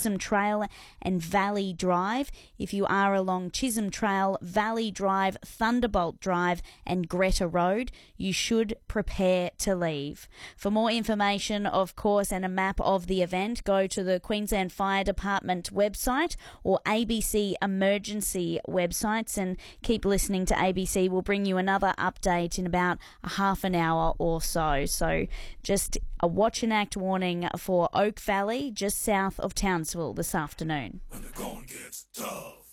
Chisholm Trail and Valley Drive. If you are along Chisholm Trail, Valley Drive, Thunderbolt Drive and Greta Road, you should prepare to leave. For more information, of course, and a map of the event, go to the Queensland Fire Department website or ABC Emergency websites, and keep listening to ABC. We'll bring you another update in about a half an hour or so. So just a watch and act warning for Oak Valley, just south of Townsville this afternoon. When the going gets tough.